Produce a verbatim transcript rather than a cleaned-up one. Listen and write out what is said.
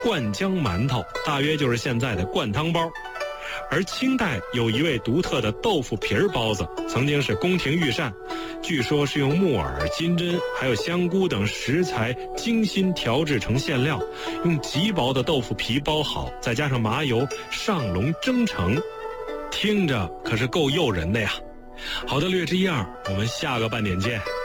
灌浆馒头，大约就是现在的灌汤包。而清代有一味独特的豆腐皮儿包子，曾经是宫廷御膳，据说是用木耳、金针还有香菇等食材精心调制成馅料，用极薄的豆腐皮包好，再加上麻油上笼蒸成，听着可是够诱人的呀。好的，略知一二，我们下个半点见。